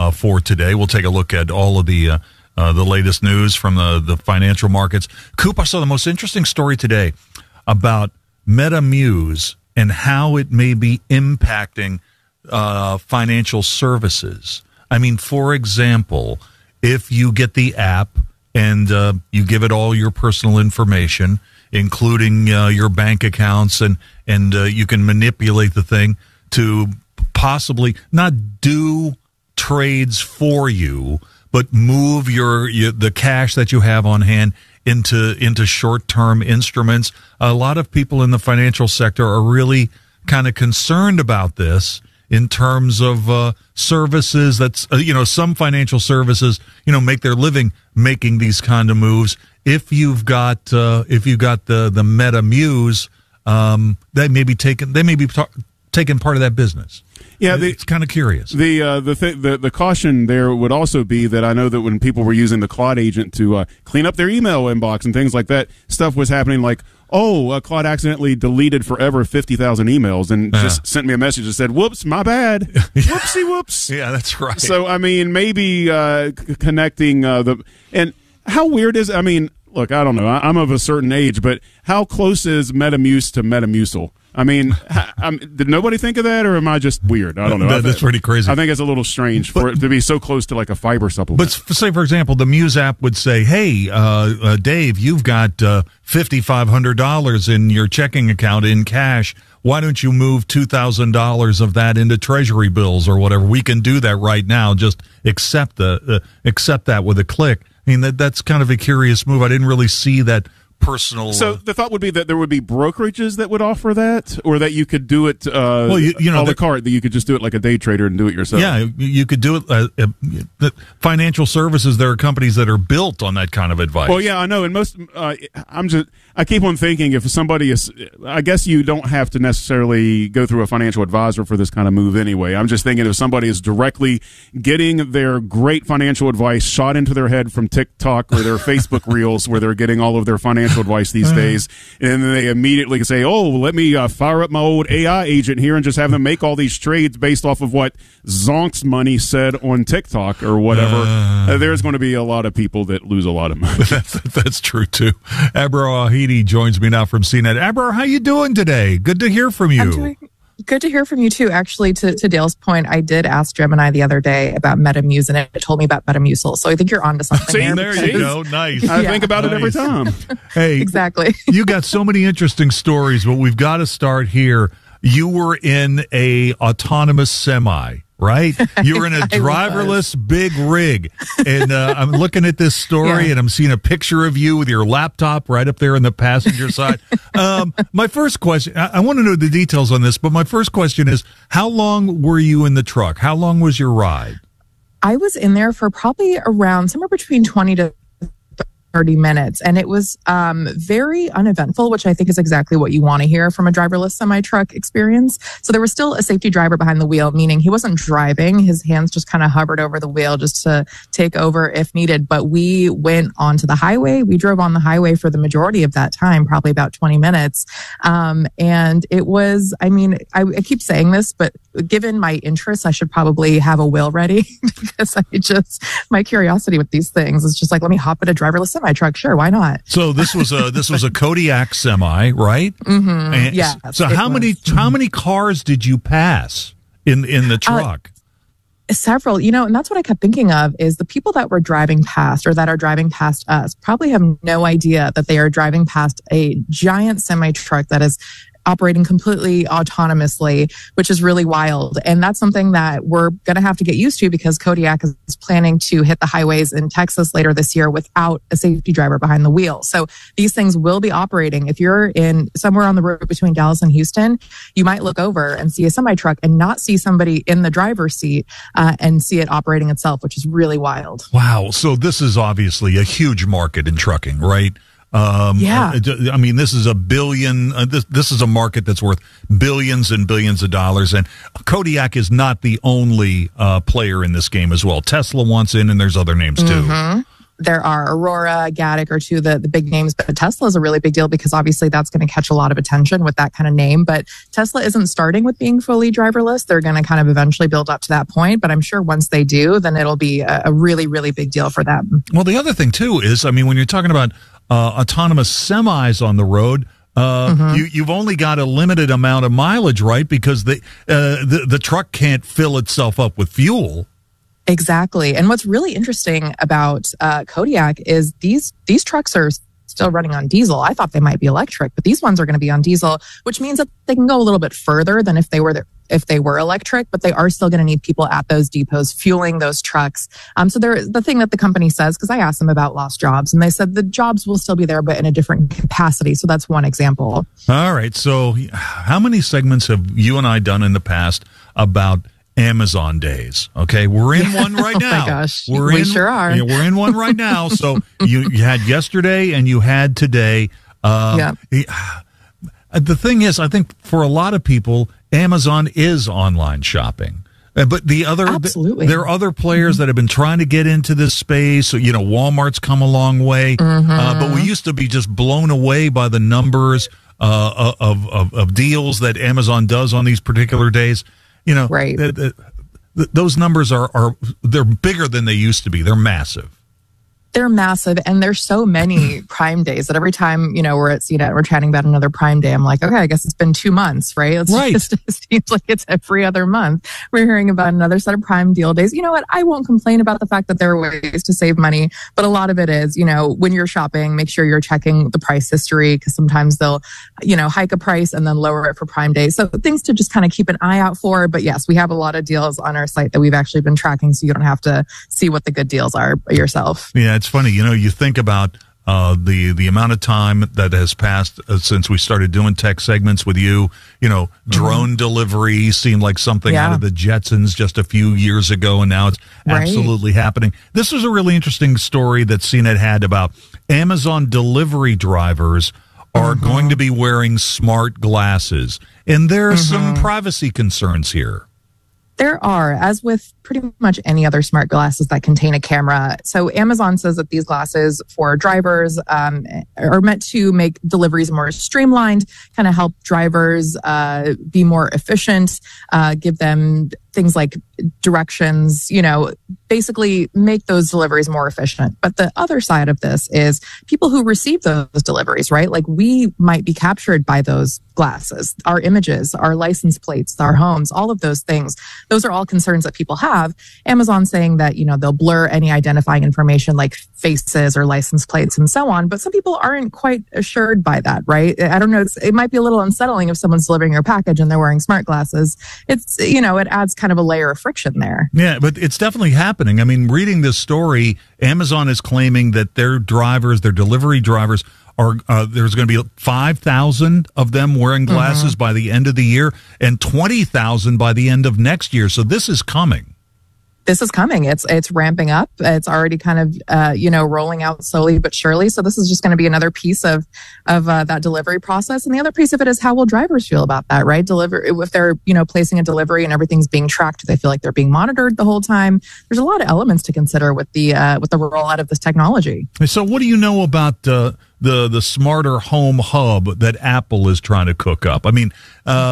for today. We'll take a look at all of the latest news from the financial markets. Coop, I saw the most interesting story today about MetaMuse and how it may be impacting financial services. I mean, for example, if you get the app and you give it all your personal information, including your bank accounts, and you can manipulate the thing to possibly not do trades for you, but move the cash that you have on hand into short-term instruments. A lot of people in the financial sector are really kind of concerned about this in terms of services. That's some financial services make their living making these kind of moves. If you've got the MetaMuse, they may be taking part of that business. Yeah, it's kind of curious. The caution there would also be that I know that when people were using the Claude agent to clean up their email inbox and things like that, stuff was happening like, Claude accidentally deleted forever 50,000 emails and just sent me a message that said, "Whoops, my bad." Whoopsie whoops. Yeah, that's right. So, I mean, maybe connecting and how weird is, I mean, look, I don't know. I'm of a certain age, but how close is Metamuse to Metamucil? I mean, did nobody think of that, or am I just weird? I don't know. That's pretty crazy. I think it's a little strange for it to be so close to like a fiber supplement. But say, for example, the Muse app would say, "Hey, Dave, you've got $5,500 in your checking account in cash. Why don't you move $2,000 of that into Treasury bills or whatever? We can do that right now. Just accept that with a click." I mean, that's kind of a curious move. I didn't really see that personal. So the thought would be that there would be brokerages that would offer that, or that you could do it a la carte, that you could just do it like a day trader and do it yourself. Yeah, you could do it. The financial services, there are companies that are built on that kind of advice. Well, yeah, I know. And most, I keep on thinking if somebody is, I guess you don't have to necessarily go through a financial advisor for this kind of move anyway. I'm just thinking if somebody is directly getting their great financial advice shot into their head from TikTok or their Facebook reels where they're getting all of their financial advice these days, and then they immediately can say, let me fire up my old AI agent here and just have them make all these trades based off of what Zonk's money said on TikTok or whatever. There's going to be a lot of people that lose a lot of money. That's true too. Abrar Al-Heidi joins me now from CNET. Abrar, how you doing today? Good to hear from you. Good to hear from you too. Actually, to Dale's point, I did ask Gemini the other day about MetaMuse, and it told me about Metamucil. So I think you're onto something. See, there you go. Nice. I think about it every time. Hey, exactly. You got so many interesting stories, but we've got to start here. You were in a autonomous semi, right? You were in a driverless big rig. And I'm looking at this story, and I'm seeing a picture of you with your laptop right up there in the passenger side. My first question, I want to know the details on this, but my first question is, how long were you in the truck? How long was your ride? I was in there for probably around somewhere between 20 to 30 minutes. And it was very uneventful, which I think is exactly what you want to hear from a driverless semi-truck experience. So there was still a safety driver behind the wheel, meaning he wasn't driving. His hands just kind of hovered over the wheel just to take over if needed. But we went onto the highway. We drove on the highway for the majority of that time, probably about 20 minutes. And it was, I mean, I keep saying this, but given my interests, I should probably have a will ready because my curiosity with these things is just like, let me hop in a driverless semi-truck. Sure, why not? So this was a Kodiak semi, right? Mm-hmm. Yeah. So how many cars did you pass in the truck? Several, and that's what I kept thinking of is the people that were driving past or that are driving past us probably have no idea that they are driving past a giant semi-truck that is operating completely autonomously, which is really wild. And that's something that we're going to have to get used to because Kodiak is planning to hit the highways in Texas later this year without a safety driver behind the wheel. So these things will be operating. If you're in somewhere on the road between Dallas and Houston, you might look over and see a semi-truck and not see somebody in the driver's seat and see it operating itself, which is really wild. Wow. So this is obviously a huge market in trucking, right? Yeah. I mean, this is a billion. This is a market that's worth billions and billions of dollars. And Kodiak is not the only player in this game as well. Tesla wants in, and there's other names too. Mm-hmm. There are Aurora, Gatik are two of the big names, but Tesla is a really big deal because obviously that's going to catch a lot of attention with that kind of name. But Tesla isn't starting with being fully driverless. They're going to kind of eventually build up to that point. But I'm sure once they do, then it'll be a really, really big deal for them. Well, the other thing too is, I mean, when you're talking about autonomous semis on the road, you've only got a limited amount of mileage, right? Because the truck can't fill itself up with fuel. Exactly. And what's really interesting about Kodiak is these trucks are still running on diesel. I thought they might be electric, but these ones are going to be on diesel, which means that they can go a little bit further than if they were electric, but they are still going to need people at those depots fueling those trucks. So the thing that the company says, because I asked them about lost jobs, and they said the jobs will still be there, but in a different capacity. So that's one example. All right. So how many segments have you and I done in the past about Amazon days? Okay, we're in one right now. Oh my gosh, we sure are. We're in one right now. So you had yesterday and you had today. The thing is, I think for a lot of people, Amazon is online shopping. But Absolutely. There are other players that have been trying to get into this space. So, Walmart's come a long way, but we used to be just blown away by the numbers of deals that Amazon does on these particular days. Right. Those numbers they're bigger than they used to be. They're massive. They're massive, and there's so many Prime days that every time, we're at CNET, we're chatting about another Prime day, I'm like, okay, I guess it's been 2 months, right? It seems like it's every other month. We're hearing about another set of Prime deal days. You know what? I won't complain about the fact that there are ways to save money, but a lot of it is, when you're shopping, make sure you're checking the price history, because sometimes they'll, hike a price and then lower it for Prime days. So things to just kind of keep an eye out for. But yes, we have a lot of deals on our site that we've actually been tracking, so you don't have to see what the good deals are yourself. Yeah. It's funny, you think about the amount of time that has passed since we started doing tech segments with you. Drone delivery seemed like something out of the Jetsons just a few years ago, and now it's absolutely happening. This was a really interesting story that CNET had about Amazon delivery drivers are going to be wearing smart glasses, and there are some privacy concerns here. There are, as with pretty much any other smart glasses that contain a camera. So Amazon says that these glasses for drivers are meant to make deliveries more streamlined, kind of help drivers be more efficient, give them things like directions, basically make those deliveries more efficient. But the other side of this is people who receive those deliveries, right? Like, we might be captured by those glasses, our images, our license plates, our homes, all of those things. Those are all concerns that people have. Amazon saying that, they'll blur any identifying information like faces or license plates and so on. But some people aren't quite assured by that, right? I don't know. It might be a little unsettling if someone's delivering your package and they're wearing smart glasses. It's, it adds kind of a layer of friction there. Yeah, but it's definitely happening. I mean, reading this story, Amazon is claiming that their delivery drivers are, there's going to be 5,000 of them wearing glasses by the end of the year and 20,000 by the end of next year. So this is coming. This is coming. It's ramping up. It's already kind of, rolling out slowly but surely. So this is just going to be another piece of that delivery process. And the other piece of it is, how will drivers feel about that, right? If they're, placing a delivery and everything's being tracked, do they feel like they're being monitored the whole time? There's a lot of elements to consider with the rollout of this technology. So what do you know about the smarter home hub that Apple is trying to cook up? I mean,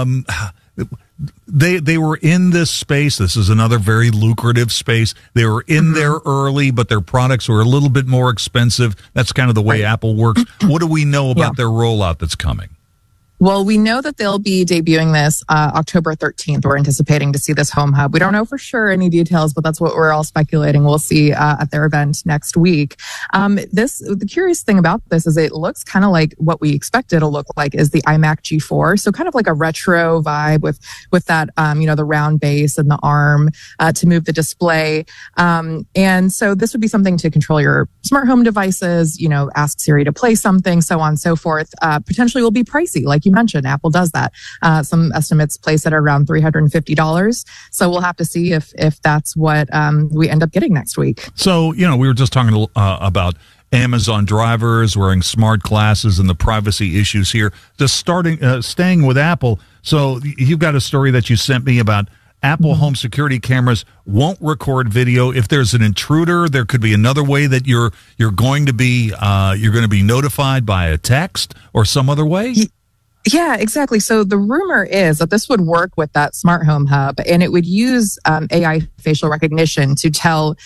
They were in this space. This is another very lucrative space. They were in there early, but their products were a little bit more expensive. That's kind of the way Apple works. What do we know about their rollout that's coming? Well, we know that they'll be debuting this October 13th. We're anticipating to see this home hub. We don't know for sure any details, but that's what we're all speculating. We'll see at their event next week. The curious thing about this is it looks kind of like what we expect it'll look like is the iMac G4. So kind of like a retro vibe with that, the round base and the arm to move the display. And so this would be something to control your smart home devices, ask Siri to play something, so on and so forth. Potentially will be pricey, like you mentioned. Apple does that. Some estimates place it around $350. So we'll have to see if that's what we end up getting next week. So, we were just talking about Amazon drivers wearing smart glasses and the privacy issues here. Just staying with Apple. So you've got a story that you sent me about Apple home security cameras won't record video. If there's an intruder, there could be another way that you're going to be notified by a text or some other way. Yeah, exactly. So the rumor is that this would work with that smart home hub, and it would use AI facial recognition to tell